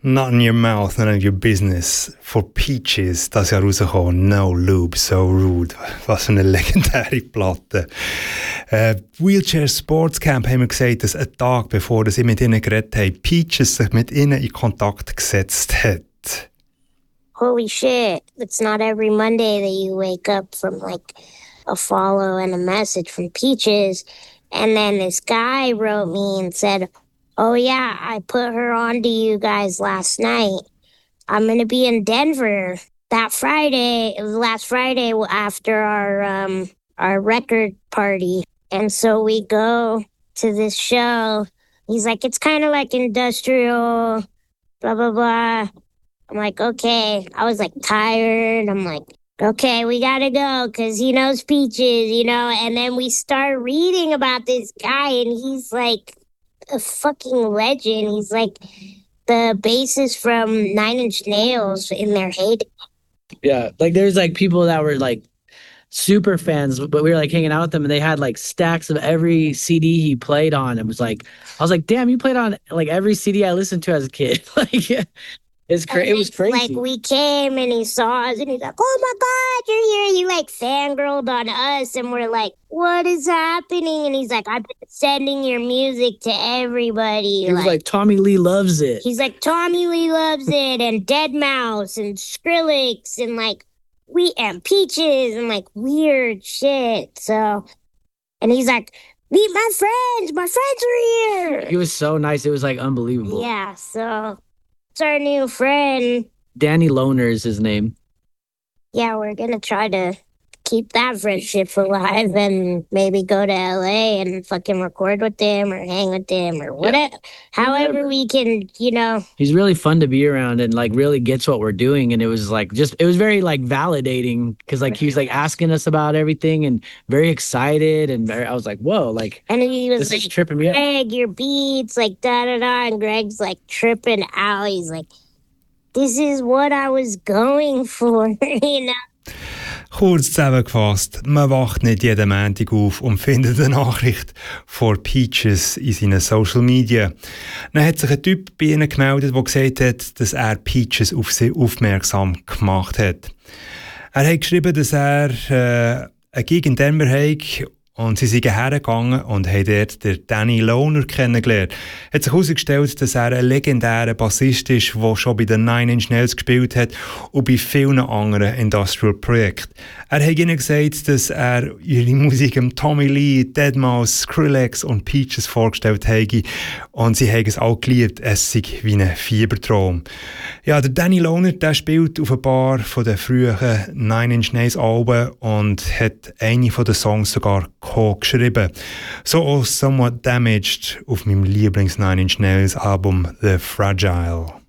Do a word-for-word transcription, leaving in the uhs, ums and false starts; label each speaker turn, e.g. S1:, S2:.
S1: Not in your mouth, none of your business. For Peaches, das Jahr rausgekommen. No Lube, so rude. Was für eine legendäre Platte. Äh, Wheelchair Sports Camp haben wir gesagt, dass einen Tag bevor sie mit ihnen geredet haben, Peaches sich mit ihnen in Kontakt gesetzt hat.
S2: Holy shit, it's not every Monday that you wake up from like a follow and a message from Peaches. And then this guy wrote me and said, oh yeah, I put her on to you guys last night. I'm going to be in Denver that Friday, last Friday after our um, our record party. And so we go to this show. He's like, it's kind of like industrial, blah, blah, blah. I'm like, okay. I was like tired. I'm like, okay, we got to go because he knows Peaches, you know. And then we start reading about this guy and he's like a fucking legend. He's like the bassist from Nine Inch Nails in their heyday.
S3: Yeah, like there's like people that were like super fans, but we were like hanging out with them and they had like stacks of every C D he played on. It was like, I was like, damn, you played on like every C D I listened to as a kid. Like, it's cra- it was crazy.
S2: Like we came and he saw us and he's like, oh my God, you're here. He like fangirled on us and we're like, what is happening? And he's like, I've been sending your music to everybody.
S3: He was like, like, Tommy Lee loves it.
S2: He's like, Tommy Lee loves it, and deadmau five and Skrillex and like we and Peaches and like weird shit. So, and he's like, meet my friends. My friends are here.
S3: He was so nice. It was like unbelievable.
S2: Yeah. So it's our new friend.
S3: Danny Loner is his name.
S2: Yeah, we're gonna try to keep that friendship alive and maybe go to L A and fucking record with them or hang with them or whatever. Yeah. However we can, you know.
S3: He's really fun to be around and like really gets what we're doing. And it was like just, it was very like validating because like he was like asking us about everything and very excited. And very, I was like, whoa, like,
S2: and he was
S3: this
S2: like,
S3: is tripping me out.
S2: Greg, your beats, like da da da. And Greg's like tripping out. He's like, this is what I was going for, you know.
S1: Kurz zusammengefasst, man wacht nicht jeden Montag auf und findet eine Nachricht von Peaches in seinen Social Media. Dann hat sich ein Typ bei ihnen gemeldet, der gesagt hat, dass er Peaches auf sie aufmerksam gemacht hat. Er hat geschrieben, dass er äh, eine Gig in Denver hat und sie sind hergegangen und haben dort den Danny Loner kennengelernt. Es hat sich herausgestellt, dass er ein legendärer Bassist ist, der schon bei den Nine Inch Nails gespielt hat und bei vielen anderen Industrial-Projekten. Er hat ihnen gesagt, dass er ihre Musik im Tommy Lee, deadmau five, Skrillex und Peaches vorgestellt habe und sie haben es auch geliebt. Es sei wie ein Fiebertraum. Ja, der Danny Loner, der spielt auf ein paar von den frühen Nine Inch Nails Alben und hat eine von den Songs sogar co-geschrieben. So auch Somewhat Damaged auf meinem Lieblings Nine Inch Nails Album The Fragile.